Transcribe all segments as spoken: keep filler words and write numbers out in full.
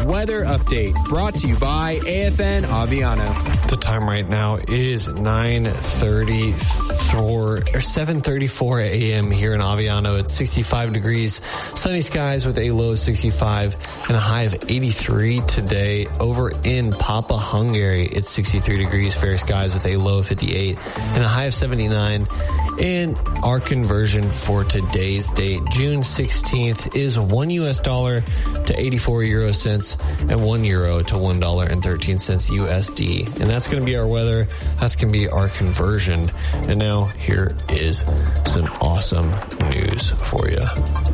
weather update brought to you by A F N Aviano. The time right now is nine thirty-four or seven thirty-four a.m. here in Aviano. It's sixty-five degrees, sunny skies with a low of sixty-five and a high of eighty-three today. Over in Papa, Hungary, it's sixty-three degrees, fair skies with a low of fifty-eight and a high of seventy-nine. And our conversion for today's date, June sixteenth, is one U S dollar to eighty-four euro cents and one euro to one dollar and thirteen cents U S D. And that's going to be our weather. That's going to be our conversion. And now here is some awesome news for you.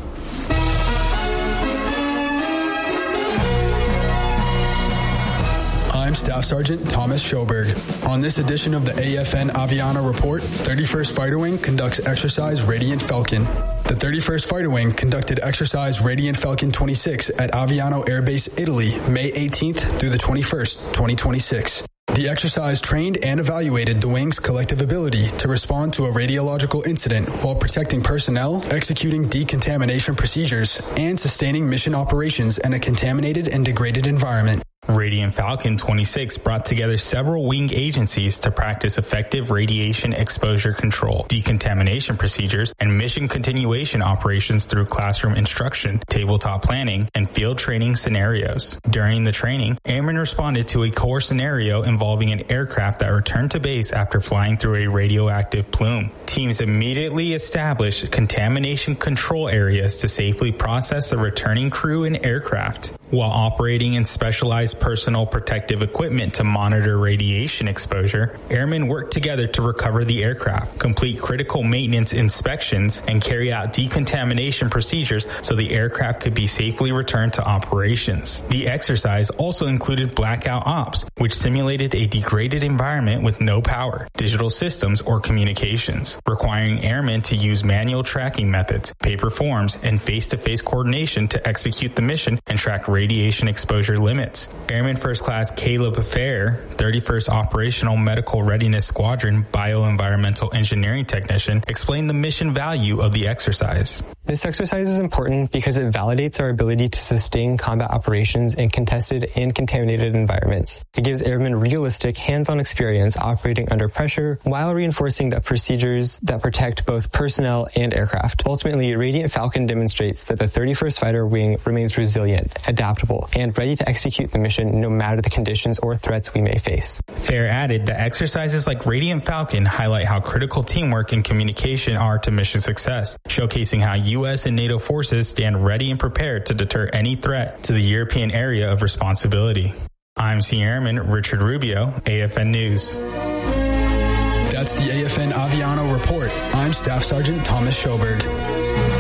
I'm Staff Sergeant Thomas Schoberg. On this edition of the A F N Aviano Report, thirty-first Fighter Wing conducts exercise Radiant Falcon. The thirty-first Fighter Wing conducted exercise Radiant Falcon twenty-six at Aviano Air Base, Italy, May eighteenth through the twenty-first, twenty twenty-six. The exercise trained and evaluated the wing's collective ability to respond to a radiological incident while protecting personnel, executing decontamination procedures, and sustaining mission operations in a contaminated and degraded environment. Radiant Falcon twenty-six brought together several wing agencies to practice effective radiation exposure control, decontamination procedures, and mission continuation operations through classroom instruction, tabletop planning, and field training scenarios. During the training, airmen responded to a core scenario involving an aircraft that returned to base after flying through a radioactive plume. Teams immediately established contamination control areas to safely process the returning crew and aircraft. While operating in specialized personal protective equipment to monitor radiation exposure, airmen worked together to recover the aircraft, complete critical maintenance inspections, and carry out decontamination procedures so the aircraft could be safely returned to operations. The exercise also included blackout ops, which simulated a degraded environment with no power, digital systems, or communications, requiring airmen to use manual tracking methods, paper forms, and face-to-face coordination to execute the mission and track radiation exposure limits. Airman First Class Caleb Fair, thirty-first Operational Medical Readiness Squadron Bioenvironmental Engineering Technician, explained the mission value of the exercise. This exercise is important because it validates our ability to sustain combat operations in contested and contaminated environments. It gives airmen realistic, hands-on experience operating under pressure while reinforcing that procedures that protect both personnel and aircraft. Ultimately, Radiant Falcon demonstrates that the thirty-first Fighter Wing remains resilient, adaptable, and ready to execute the mission no matter the conditions or threats we may face. Fair added that exercises like Radiant Falcon highlight how critical teamwork and communication are to mission success, showcasing how U S and NATO forces stand ready and prepared to deter any threat to the European area of responsibility. I'm Senior Airman Richard Rubio, A F N News. That's the A F N Aviano Report. I'm Staff Sergeant Thomas Schoberg.